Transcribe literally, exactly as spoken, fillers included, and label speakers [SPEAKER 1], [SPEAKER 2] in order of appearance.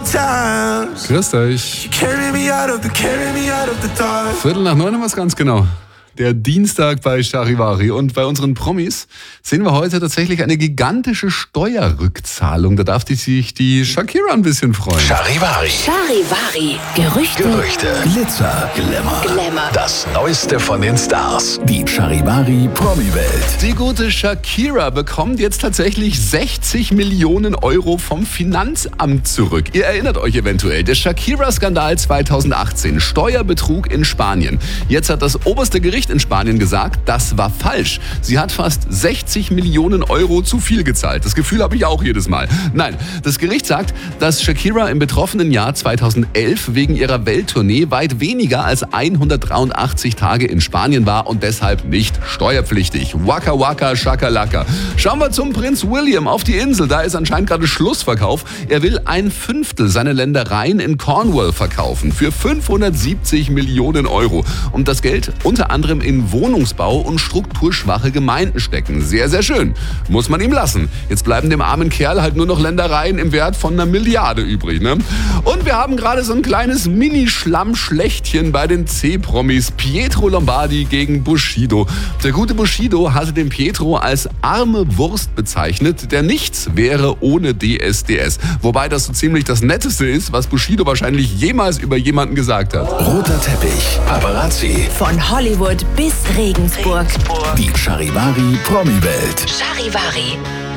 [SPEAKER 1] times.
[SPEAKER 2] Grüßt euch.
[SPEAKER 1] You carry me out of the, carry me out of the dark.
[SPEAKER 2] Viertel nach neun haben wir es ganz genau. Der Dienstag bei Charivari. Und bei unseren Promis sehen wir heute tatsächlich eine gigantische Steuerrückzahlung. Da darf die sich die Shakira ein bisschen freuen.
[SPEAKER 3] Charivari.
[SPEAKER 4] Charivari. Gerüchte.
[SPEAKER 3] Gerüchte. Glitzer. Glamour.
[SPEAKER 4] Glamour.
[SPEAKER 3] Das Neueste von den Stars.
[SPEAKER 5] Die Charivari Promi-Welt.
[SPEAKER 2] Die gute Shakira bekommt jetzt tatsächlich sechzig Millionen Euro vom Finanzamt zurück. Ihr erinnert euch eventuell, der Shakira-Skandal zweitausendachtzehn, Steuerbetrug in Spanien. Jetzt hat das oberste Gericht in Spanien gesagt, das war falsch. Sie hat fast sechzig Millionen Euro zu viel gezahlt. Das Gefühl habe ich auch jedes Mal. Nein, das Gericht sagt, dass Shakira im betroffenen Jahr zweitausendelf wegen ihrer Welttournee weit weniger als hundertdreiundachtzig Tage in Spanien war und deshalb nicht steuerpflichtig. Waka waka shakalaka. Schauen wir zum Prinz William auf die Insel. Da ist anscheinend gerade Schlussverkauf. Er will ein Fünftel seiner Ländereien in Cornwall verkaufen für fünfhundertsiebzig Millionen Euro. Und das Geld unter anderem in Wohnungsbau und strukturschwache Gemeinden stecken. Sehr, sehr schön. Muss man ihm lassen. Jetzt bleiben dem armen Kerl halt nur noch Ländereien im Wert von einer Milliarde übrig, ne? Und wir haben gerade so ein kleines Mini-Schlamm-Schlechtchen bei den C-Promis. Pietro Lombardi gegen Bushido. Der gute Bushido hatte den Pietro als arme Wurst bezeichnet, der nichts wäre ohne D S D S. Wobei das so ziemlich das Netteste ist, was Bushido wahrscheinlich jemals über jemanden gesagt hat.
[SPEAKER 5] Roter Teppich.
[SPEAKER 3] Paparazzi.
[SPEAKER 4] Von Hollywood bis Regensburg.
[SPEAKER 5] Die Charivari Promi-Welt.
[SPEAKER 4] Charivari.